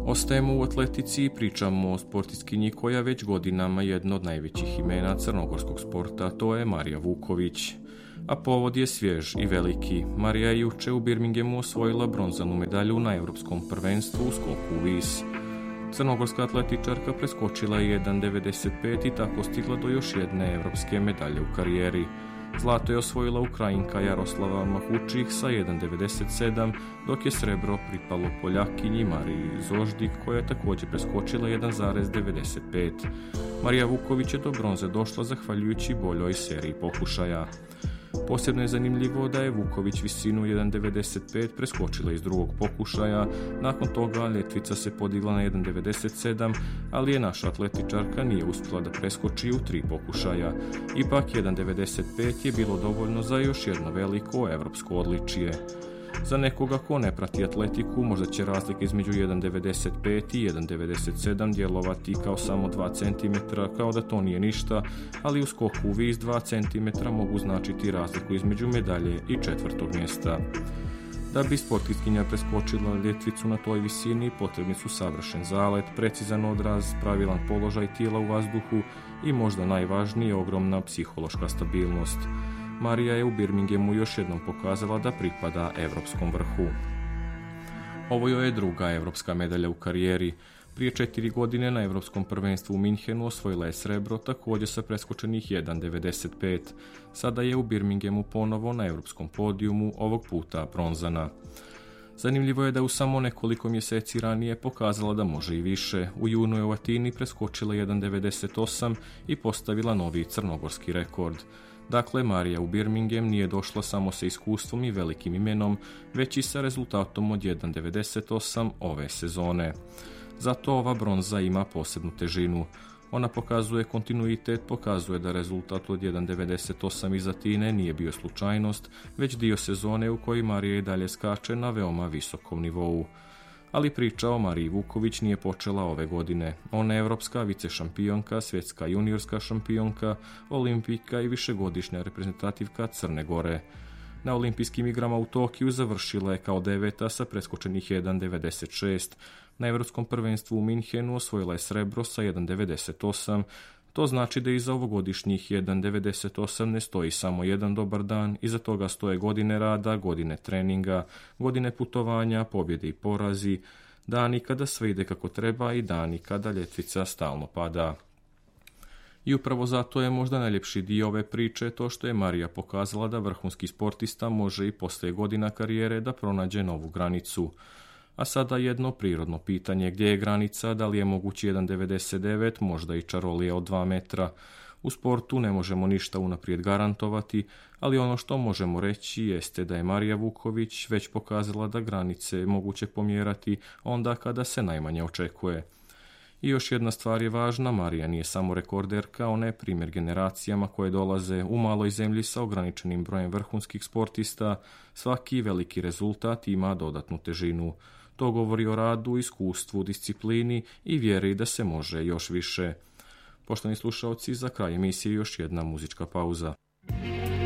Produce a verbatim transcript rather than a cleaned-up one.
Ostajemo u atletici i pričamo o sportistkinji koja već godinama jedno od najvećih imena crnogorskog sporta, to je Marija Vuković. A povod je svjež i veliki. Marija je juče u Birminghamu osvojila bronzanu medalju na Europskom prvenstvu u skoku u vis. Crnogorska atletičarka preskočila je jedan devedeset pet i tako stigla do još jedne europske medalje u karijeri. Zlato je osvojila Ukrajinka Jaroslava Mahučik sa jedan devedeset sedam, dok je srebro pripalo Poljakinji Mariji Zoždik koja je također preskočila jedan devedeset pet. Marija Vuković je do bronze došla zahvaljujući boljoj seriji pokušaja. Posebno je zanimljivo da je Vuković visinu jedan devedeset pet preskočila iz drugog pokušaja, nakon toga ljetvica se podigla na jedan devedeset sedam, ali je naša atletičarka nije uspjela da preskoči u tri pokušaja. Ipak jedan devedeset pet je bilo dovoljno za još jedno veliko evropsko odličje. Za nekoga ko ne prati atletiku, možda će razlika između jedan devedeset pet i jedan devedeset sedam djelovati kao samo dva centimetra, kao da to nije ništa, ali u skoku u vis dva centimetra mogu značiti razliku između medalje i četvrtog mjesta. Da bi sportistkinja preskočila ljetvicu na toj visini, potrebni su savršen zalet, precizan odraz, pravilan položaj tijela u vazduhu i možda najvažnije ogromna psihološka stabilnost. Marija je u Birminghamu još jednom pokazala da pripada evropskom vrhu. Ovo joj je druga evropska medalja u karijeri. Prije četiri godine na Evropskom prvenstvu u Minhenu osvojila je srebro, također sa preskočenih jedan devedeset pet. Sada je u Birminghamu ponovo na evropskom podijumu, ovog puta bronzana. Zanimljivo je da u samo nekoliko mjeseci ranije pokazala da može i više. U junu je u Atini preskočila jedan devedeset osam i postavila novi crnogorski rekord. Dakle, Marija u Birmingham nije došla samo sa iskustvom i velikim imenom, već i sa rezultatom od jedan devedeset osam ove sezone. Zato ova bronza ima posebnu težinu. Ona pokazuje kontinuitet, pokazuje da rezultat od jedan devedeset osam iz Atine nije bio slučajnost, već dio sezone u kojoj Marija i dalje skače na veoma visokom nivou. Ali priča o Mariji Vuković nije počela ove godine. Ona je evropska vicešampionka, svjetska juniorska šampionka, olimpijka i višegodišnja reprezentativka Crne Gore. Na olimpijskim igrama u Tokiju završila je kao deveta sa preskočenih jedan devedeset šest. Na Evropskom prvenstvu u Minhenu osvojila je srebro sa jedan devedeset osam. To znači da iza ovogodišnjih jedan devedeset osam ne stoji samo jedan dobar dan, iza toga stoje godine rada, godine treninga, godine putovanja, pobjede i porazi, dani kada sve ide kako treba i dani kada ljetvica stalno pada. I upravo zato je možda najljepši dio ove priče to što je Marija pokazala da vrhunski sportista može i poslije godina karijere da pronađe novu granicu. A sada jedno prirodno pitanje, gdje je granica, da li je mogući jedan devedeset devet, možda i čarolija od dva metra. U sportu ne možemo ništa unaprijed garantovati, ali ono što možemo reći jeste da je Marija Vuković već pokazala da granice je moguće pomjerati onda kada se najmanje očekuje. I još jedna stvar je važna, Marija nije samo rekorderka, ona je primjer generacijama koje dolaze u maloj zemlji sa ograničenim brojem vrhunskih sportista. Svaki veliki rezultat ima dodatnu težinu. To govori o radu, iskustvu, disciplini i vjeri da se može još više. Poštovani slušalci, za kraj emisije još jedna muzička pauza.